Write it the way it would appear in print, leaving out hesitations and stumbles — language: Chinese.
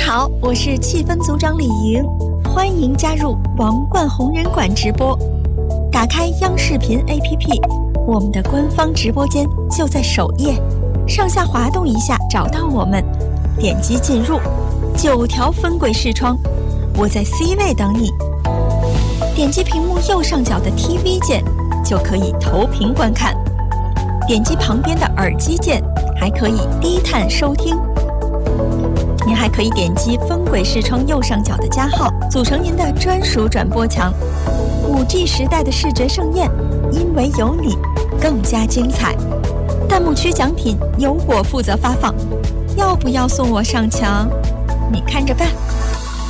好，我是气氛组长李莹，欢迎加入王冠红人馆直播。打开央视频 APP， 我们的官方直播间就在首页，上下滑动一下找到我们，点击进入，9条分轨视窗，我在 C 位等你。点击屏幕右上角的 TV 键，就可以投屏观看。点击旁边的耳机键，还可以低探收听。您还可以点击分轨视窗右上角的加号，组成您的专属转播墙。5G 时代的视觉盛宴，因为有你，更加精彩。弹幕区奖品由我负责发放，要不要送我上墙？你看着办。